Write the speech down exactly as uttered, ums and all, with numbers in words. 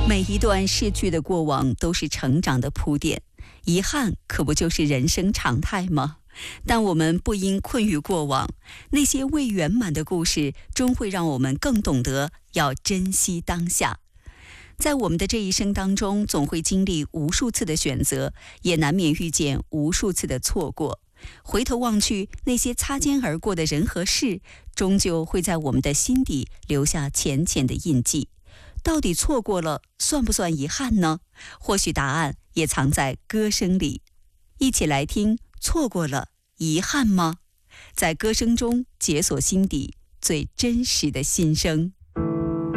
每一段逝去的过往都是成长的铺垫，遗憾可不就是人生常态吗？但我们不应困于过往，那些未圆满的故事终会让我们更懂得要珍惜当下。在我们的这一生当中，总会经历无数次的选择，也难免遇见无数次的错过。回头望去，那些擦肩而过的人和事，终究会在我们的心底留下浅浅的印记。到底错过了，算不算遗憾呢？或许答案也藏在歌声里。一起来听，错过了，遗憾吗？在歌声中解锁心底最真实的心声。